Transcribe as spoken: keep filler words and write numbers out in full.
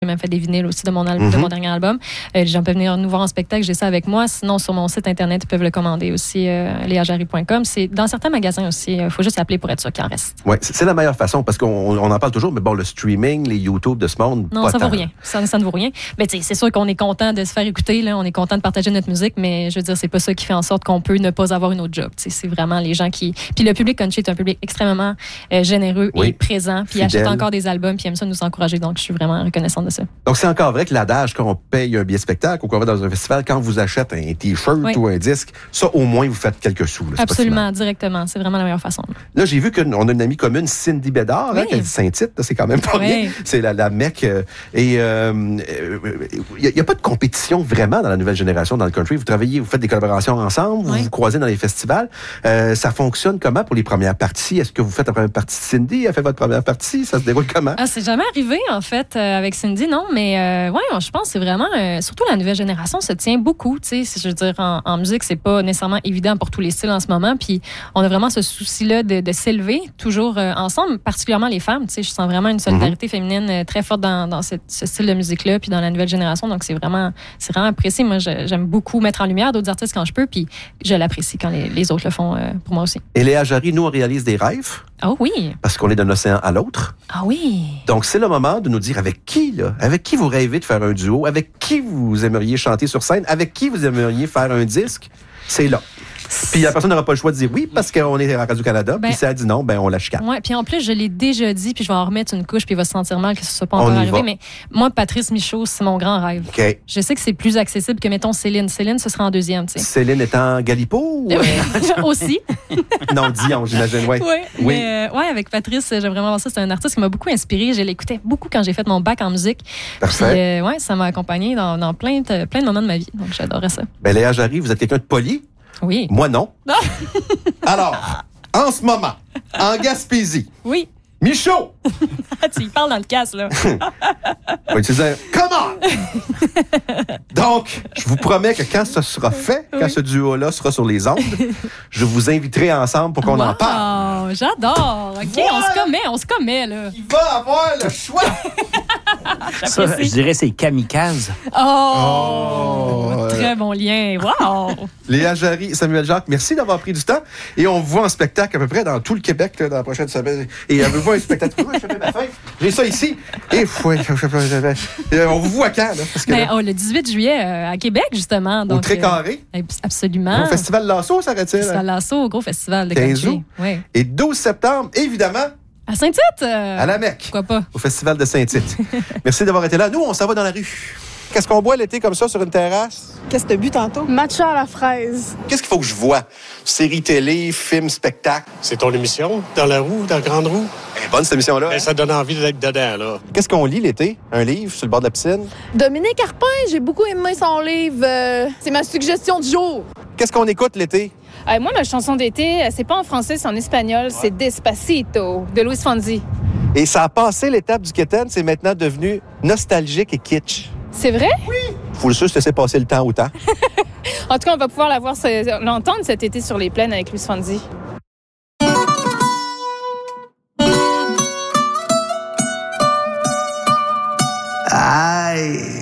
même fait des vinyles aussi de mon, al- mm-hmm. de mon dernier album. Euh, les gens peuvent venir nous voir en spectacle, j'ai ça avec moi. Sinon, sur mon site internet, ils peuvent le commander aussi, euh, léa jarry point com. C'est dans certains magasins aussi. Il faut juste y appeler pour être sûr qu'il en reste. Oui, c'est la meilleure façon parce qu'on on en parle toujours, mais bon, le streaming, les YouTube de ce monde, non, pas ça tant. vaut rien. Ça, ça ne vaut rien. Mais tu sais, c'est sûr qu'on est content de se faire écouter, là. On est content de partager notre musique, mais je veux dire, c'est pas ça qui fait en sorte qu'on peut ne pas avoir une autre job. Tu sais, c'est vraiment les gens qui. Puis le public country est un public extrêmement euh, généreux oui. et présent, puis il achète encore des albums, puis aime ça nous encourager. Donc, je suis vraiment reconnaissante de ça. Donc, c'est encore vrai que l'adage quand on paye un billet spectacle ou qu'on va dans un festival, quand vous achetez un T-shirt oui. ou un disque, ça, au moins, vous faites quelques sous. Là, absolument, directement. C'est vraiment la meilleure façon. Là, j'ai vu qu'on a une amie commune, Cindy Bédard, oui. hein, qui a dit Saint-Tite, c'est quand même pas oui. rien. C'est la, la mec. Euh, et il euh, n'y euh, a, a pas de compétition vraiment dans la nouvelle génération dans le country. Vous travaillez, vous faites des collaborations ensemble, vous oui. vous croisez dans les festivals. Euh, ça fonctionne comment pour les premières parties? Est-ce que vous faites la première partie de Cindy? Elle fait votre première partie? Ça se déroule comment? Ah, c'est jamais arrivé, en fait, euh, avec Cindy, non, mais euh, ouais, je pense que c'est vraiment, euh, surtout la nouvelle génération se tient beaucoup, tu sais, je veux dire, en, en musique, c'est pas nécessairement évident pour tous les styles en ce moment, puis on a vraiment ce souci-là de, de s'élever toujours euh, ensemble, particulièrement les femmes, tu sais, je sens vraiment une solidarité mm-hmm. féminine euh, très forte dans, dans cette, ce style de musique-là, puis dans la nouvelle génération, donc c'est vraiment, c'est vraiment apprécié. Moi, je, j'aime beaucoup mettre en lumière d'autres artistes quand je peux, puis je l'apprécie quand les, les autres le font euh, pour moi aussi. Et Léa Jarry, nous, on réalise des rêves. Ah oh, oui. Parce qu'on est d'un océan à l'autre. Ah oui. Donc, c'est le moment de nous dire avec qui, là, avec qui vous rêvez de faire un duo, avec qui vous aimeriez chanter sur scène, avec qui vous aimeriez faire un disque. C'est là. Puis la personne n'aura pas le choix de dire oui parce qu'on est à Radio-Canada. Ben, puis si elle dit non, ben on la chicane. Oui, puis en plus, je l'ai déjà dit, puis je vais en remettre une couche, puis il va se sentir mal que ce ne soit pas encore arrivé. Va. Mais moi, Patrice Michaud, c'est mon grand rêve. Okay. Je sais que c'est plus accessible que, mettons, Céline. Céline, ce sera en deuxième, tu sais. Céline étant Galipo? Ou... aussi. Non, Dion, j'imagine, oui. Oui, oui. Mais, euh, ouais, avec Patrice, j'aime vraiment voir ça. C'est un artiste qui m'a beaucoup inspiré. Je l'écoutais beaucoup quand j'ai fait mon bac en musique. Parfait. Puis, euh, ouais, ça m'a accompagné dans, dans plein, de, plein de moments de ma vie. Donc, j'adorais ça. Ben, Léa Jarry, vous êtes quelqu'un de poli? Oui. Moi, non. Alors, en ce moment, en Gaspésie. Oui. Michaud! Tu y parles dans le casse, là. On va utiliser un « Come on! » Donc, je vous promets que quand ce sera fait, oui. quand ce duo-là sera sur les ondes, je vous inviterai ensemble pour qu'on wow, en parle. J'adore! OK, voilà. on se commet, on se commet, là. Il va avoir le choix! Ça, je dirais c'est kamikaze. Oh! oh très bon lien. Wow! Léa Jarry, Samuel Jacques, merci d'avoir pris du temps. Et on vous voit en spectacle à peu près dans tout le Québec là, dans la prochaine semaine. Et on vous voit un spectacle. Je fais ma fin. J'ai ça ici. Et on vous voit quand? Là, parce que, ben, là, oh, le dix-huit juillet euh, à Québec, justement. Donc, au Très-Carré? Euh, absolument. Au Festival Lasso, ça arrête-il? Festival Lasso, au gros festival de quinze country. Oui. Et douze septembre, évidemment. À Saint-Tite? Euh, à la Mecque. Pourquoi pas? Au Festival de Saint-Tite. Merci d'avoir été là. Nous, on s'en va dans la rue. Qu'est-ce qu'on boit l'été comme ça sur une terrasse? Qu'est-ce que tu as bu tantôt? Matcha à la fraise. Qu'est-ce qu'il faut que je vois? Série télé, film, spectacle? C'est ton émission, Dans la roue, dans la grande roue. Elle est bonne, cette émission-là. Ben, ça donne envie d'être dedans, là. Qu'est-ce qu'on lit l'été? Un livre sur le bord de la piscine? Dominique Arpin, j'ai beaucoup aimé son livre. Euh, c'est ma suggestion du jour. Qu'est-ce qu'on écoute l'été? Euh, moi, ma chanson d'été, c'est pas en français, c'est en espagnol. Ouais. C'est Despacito, de Luis Fonsi. Et ça a passé l'étape du keten, c'est maintenant devenu nostalgique et kitsch. C'est vrai? Oui! Faut juste laisser passer le temps au temps. En tout cas, on va pouvoir la voir, l'entendre cet été sur les plaines avec Luis Fonsi. Aïe!